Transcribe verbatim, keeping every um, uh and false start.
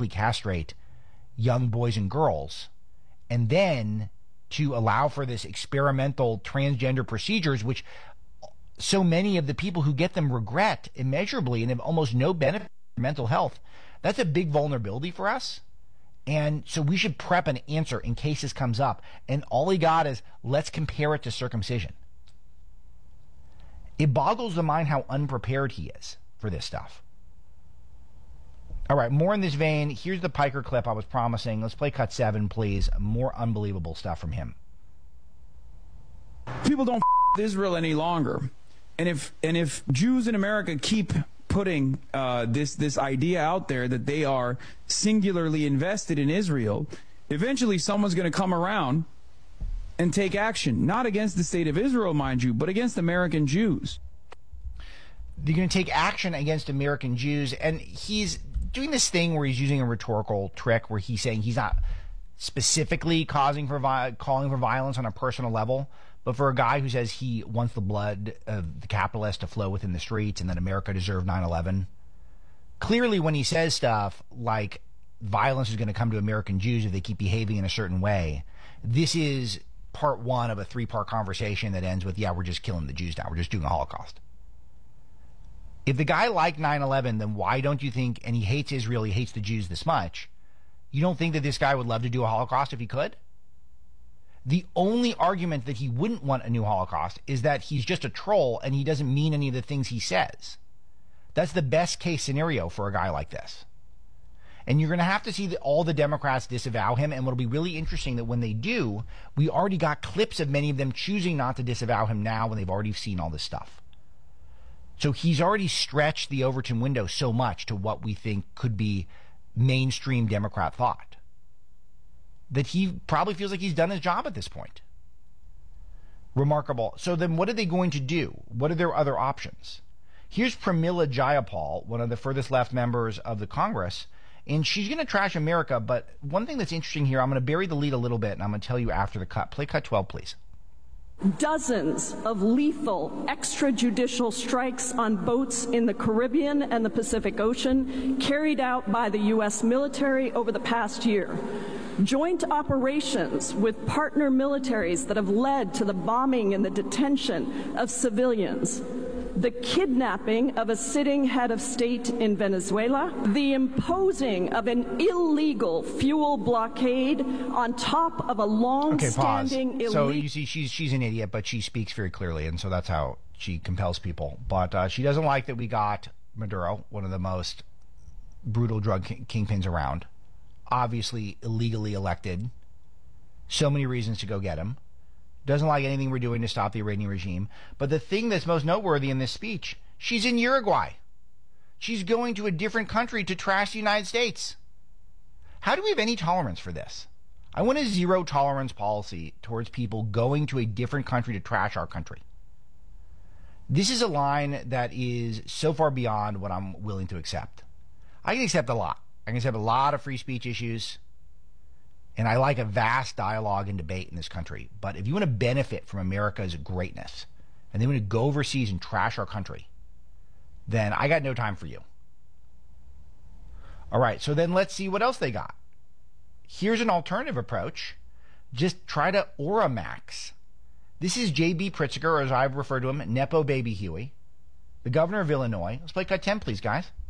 surgically castrate young boys and girls, and then to allow for this experimental transgender procedures, which so many of the people who get them regret immeasurably and have almost no benefit for mental health. That's a big vulnerability for us. And so we should prep an answer in case this comes up. And all he got is, let's compare it to circumcision. It boggles the mind how unprepared he is for this stuff. All right, more in this vein. Here's the Piker clip I was promising. Let's play cut seven, please. More unbelievable stuff from him. People don't f- with Israel any longer. And if and if Jews in America keep putting uh, this this idea out there that they are singularly invested in Israel, eventually someone's going to come around and take action, not against the state of Israel, mind you, but against American Jews. They're going to take action against American Jews, and he's doing this thing where he's using a rhetorical trick where he's saying he's not specifically causing for vi- calling for violence on a personal level, but for a guy who says he wants the blood of the capitalists to flow within the streets and that America deserved nine eleven. Clearly, when he says stuff like violence is going to come to American Jews if they keep behaving in a certain way, this is part one of a three-part conversation that ends with, yeah, we're just killing the Jews now. We're just doing a Holocaust. If the guy liked nine eleven, then why don't you think, and he hates Israel, he hates the Jews this much, you don't think that this guy would love to do a Holocaust if he could? The only argument that he wouldn't want a new Holocaust is that he's just a troll and he doesn't mean any of the things he says. That's the best case scenario for a guy like this. And you're going to have to see that all the Democrats disavow him, and what'll be really interesting that when they do, we already got clips of many of them choosing not to disavow him now when they've already seen all this stuff. So he's already stretched the Overton window so much to what we think could be mainstream Democrat thought that he probably feels like he's done his job at this point. Remarkable. So then what are they going to do? What are their other options? Here's Pramila Jayapal, one of the furthest left members of the Congress, and she's going to trash America. But one thing that's interesting here, I'm going to bury the lead a little bit, and I'm going to tell you after the cut. Play cut twelve, please. Dozens of lethal extrajudicial strikes on boats in the Caribbean and the Pacific Ocean carried out by the U S military over the past year. Joint operations with partner militaries that have led to the bombing and the detention of civilians. The kidnapping of a sitting head of state in Venezuela, the imposing of an illegal fuel blockade on top of a long-standing okay, pause. So you see, she's she's an idiot, but she speaks very clearly, and so that's how she compels people. But uh, she doesn't like that we got Maduro, one of the most brutal drug king- kingpins around, obviously illegally elected. So many reasons to go get him. Doesn't like anything we're doing to stop the Iranian regime. But the thing that's most noteworthy in this speech, she's in Uruguay. She's going to a different country to trash the United States. How do we have any tolerance for this? I want a zero tolerance policy towards people going to a different country to trash our country. This is a line that is so far beyond what I'm willing to accept. I can accept a lot. I can accept a lot of free speech issues. And I like a vast dialogue and debate in this country. But if you want to benefit from America's greatness and they want to go overseas and trash our country, then I got no time for you. All right, so then let's see what else they got. Here's an alternative approach. Just try to Aura Max. This is J B Pritzker, or as I've referred to him, Nepo Baby Huey, the governor of Illinois. Let's play cut ten, please, guys.